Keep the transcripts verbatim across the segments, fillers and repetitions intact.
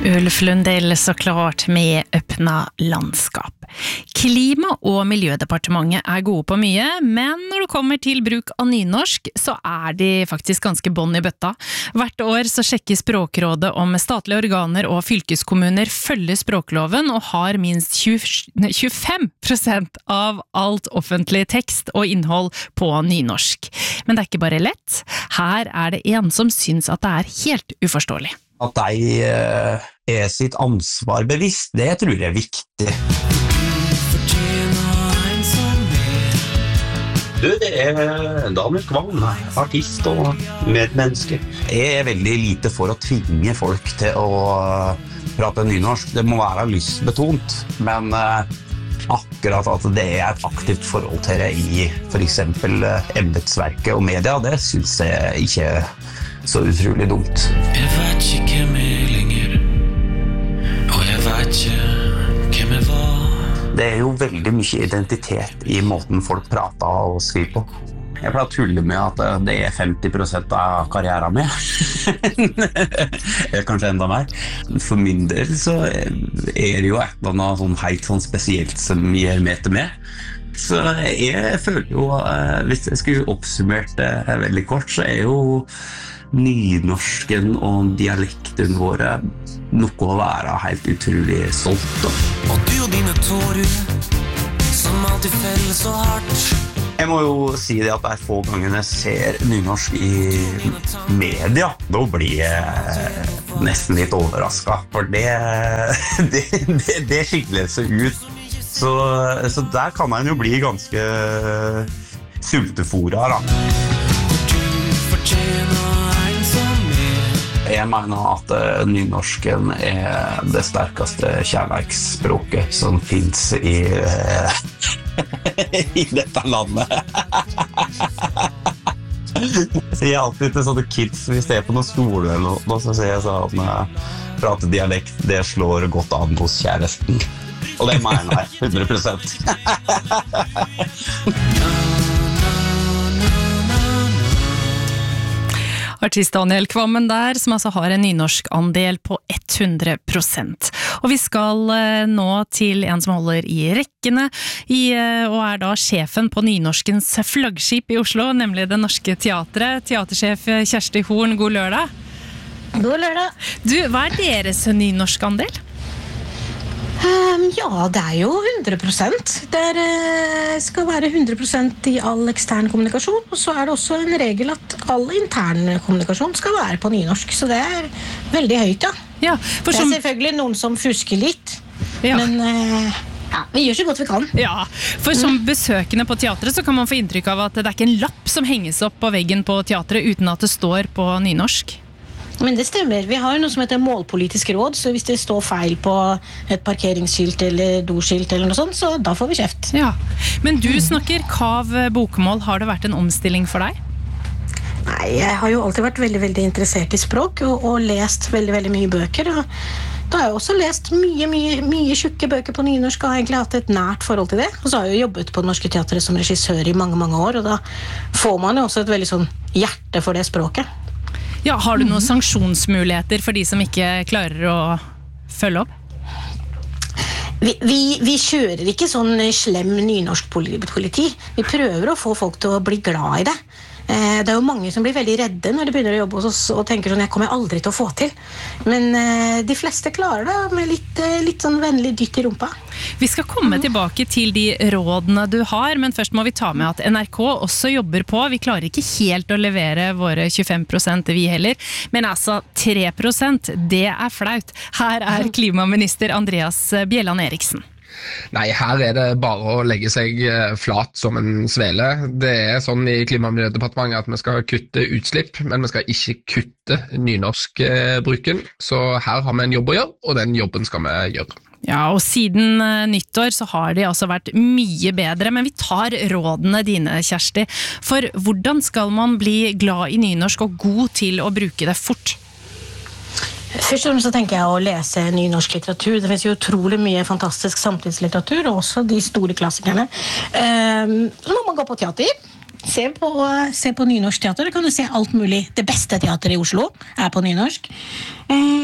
Ulf Lundell så klart med öppna landskap. Klima- og miljødepartementet er gode på mye, men når det kommer til bruk av nynorsk, så er de faktisk ganske bånd i bøtta. Hvert år så sjekker Språkrådet om statlige organer og fylkeskommuner følger språkloven og har minst tjuefem prosent av alt offentlig tekst og innhold på nynorsk. Men det er ikke bare lett. Her er det en som syns at det er helt uforståelig. At de er sitt ansvar bevisst, det tror jeg er viktig. Du, det er Daniel Kvang, artist og medmenneske. Jeg er veldig lite for å tvinge folk til å prate nynorsk. Det må være lystbetont, men akkurat at det er et aktivt forhold til det i for eksempel embetsverket og media, det synes jeg ikke er så utrolig dumt. Jeg vet ikke hvem jeg lenger, og jeg vet ikke hvem jeg var. Det er jo veldig mye identitet i måten folk prater og skriver på. Jeg pleier å tulle med at det er femti prosent av karrieren min. Eller kanskje enda mer. For min del så er det jo et eller annet sånn helt sånn spesielt som gjør meg til meg. Så jeg føler jo, hvis jeg skulle oppsummert det veldig kort, så er jo nynorsken og dialekten våre noe å være helt utrolig stolt av. Og du og dine tårer, som alltid feller så hardt. Jeg må jo si det at det er få ganger jeg ser nynorsk i media. Da blir jeg nesten litt overrasket, for det, det, det, det skiller seg ut. Så, så der kan man jo bli ganske sultefora, da. Jeg mener at nynorsken er det sterkeste kjærlighetsspråket som finnes i, i dette landet. Jeg sier alltid til sånne kids, hvis det er på noen skole eller noe, så sier jeg sånn, prate dialekt, det slår godt an hos kjæresten. Og det mener jeg, hundre prosent. Artist Daniel Kvammen der, som altså har en nynorsk andel på hundre prosent. Og vi skal nå til en som holder i rekkene, i, og er da sjefen på nynorskens flaggskip i Oslo, nemlig Det Norske Teatret. Teatersjef Kjersti Horn, god lørdag. God lørdag. Du, hva er deres nynorsk andel? Um, ja, det er jo hundre prosent. Det er, uh, skal være hundre prosent i all ekstern kommunikasjon, og så er det også en regel at all intern kommunikasjon skal være på nynorsk, så det er veldig høyt, ja. Ja, for det er som... selvfølgelig noen som fusker litt, ja. men uh, ja, vi gjør så godt vi kan. Ja, for som besøkende på teatret så kan man få inntrykk av at det er ikke en lapp som henges opp på veggen på teatret uten at det står på nynorsk. Men det stemmer. Vi har noe som heter målpolitisk råd, så hvis det står feil på et parkeringsskilt eller doskilt eller noe sånt, så da får vi kjeft. Ja, men du snakker kav bokmål. Har det vært en omstilling for deg? Nei, jeg har jo alltid vært veldig, veldig interessert i språk, og, og lest veldig, veldig mye bøker. Og da har jeg også lest mye, mye, mye tjukke bøker på nynorsk, og har egentlig hatt et nært forhold til det. Og så har jeg jo jobbet på Det Norske Teatret som regissør i mange, mange år, og da får man jo også et veldig sånn hjerte for det språket. Ja, har du noen sanksjonsmuligheter for de som ikke klarer å følge opp? Vi, vi, vi kjører ikke sånn slem nynorsk politi. Vi prøver å få folk til å bli glad i det. Det er jo mange som blir veldig redde når de begynner å jobbe hos oss og tenker sånn, jeg kommer aldri til å få til. Men de fleste klarer det med litt, litt sånn vennlig dytt i rumpa. Vi skal komme tilbake til de rådene du har, men først må vi ta med at N R K også jobber på. Vi klarer ikke helt å levere våre tjuefem prosent vi heller, men altså tre prosent, det er flaut. Her er klimaminister Andreas Bjelland Eriksen. Nei, her er det bare å legge seg flat som en svele. Det er sånn i Klima- og miljødepartementet at vi skal kutte utslipp, men vi skal ikke kutte nynorskbruken. Så her har vi en jobb å gjøre, og den jobben skal vi gjøre. Ja, og siden nyttår så har de altså vært mye bedre, men vi tar rådene dine, Kjersti. For hvordan skal man bli glad i nynorsk og god til å bruke det fort? Først og fremst så tenker jeg å lese nynorsk litteratur. Det finnes jo utrolig mye fantastisk samtidslitteratur, og også de store klassikerne. Så må man gå på teater. Se på, se på nynorsk teater. Da kan du se alt mulig. Det beste teateret i Oslo er på nynorsk.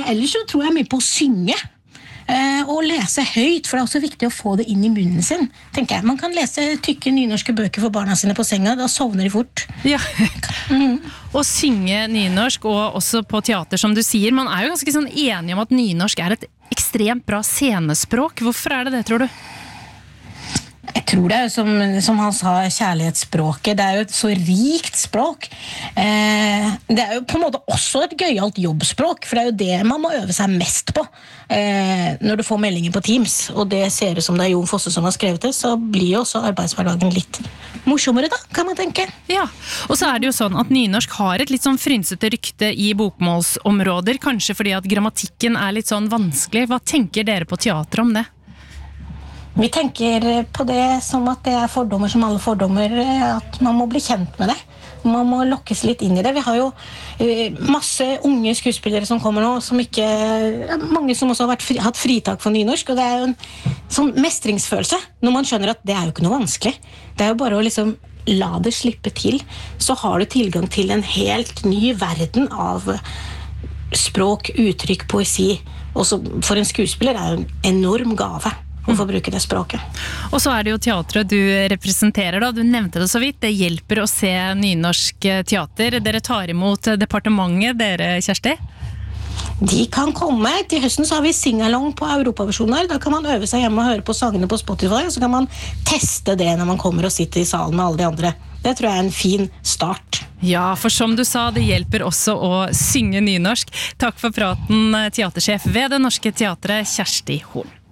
Eh, ellers så tror jeg mye på å synge. Eh, og lese høyt, for det er også viktig å få det inn i munnen sin, tenker jeg. Man kan lese tykke nynorske bøker for barna sine på senga, da sovner de fort. Ja, mm. Og synge nynorsk, og også på teater, som du sier. Man er jo ganske sånn enig om at nynorsk er et ekstremt bra scenespråk. Hvorfor er det det, tror du? Jeg tror det er jo som, som han sa, kjærlighetsspråket. Det er jo et så rikt språk. Eh, det er jo på en måte også et gøyalt jobbspråk, for det er jo det man må øve seg mest på eh, når du får meldinger på Teams, og det ser ut som det er Jon Fosse som har skrevet det, så blir jo også arbeidshverdagen litt morsommere da, kan man tenke. Ja, og så er det jo sånn at nynorsk har et litt sånn frynsete rykte i bokmålsområder, kanskje fordi at grammatikken er litt sånn vanskelig. Hva tenker dere på teater om det? Vi tenker på det som at det er fordommer som alle fordommer, at man må bli kjent med det. Man må lokkes litt inn i det. Vi har jo masse unge skuespillere som kommer nå, som ikke, mange som også har vært, hatt fritak for nynorsk, og det er jo en sånn mestringsfølelse, når man skjønner at det er jo ikke noe vanskelig. Det er jo bare å liksom la det slippe til, så har du tilgang til en helt ny verden av språk, uttrykk, poesi, og så for en skuespiller er det en enorm gave å få bruke det språket. Og så er det jo teatret du representerer da, du nevnte det så vidt, det hjelper å se nynorsk teater. Dere tar imot departementet, dere Kjersti? De kan komme. Til høsten så har vi sing-along på Europaversjoner. Da kan man øve seg hjemme og høre på sangene på Spotify, og så kan man teste det når man kommer og sitter i salen med alle de andre. Det tror jeg er en fin start. Ja, for som du sa, det hjelper også å synge nynorsk. Takk for praten, teatersjef ved Det Norske Teatret, Kjersti Horn.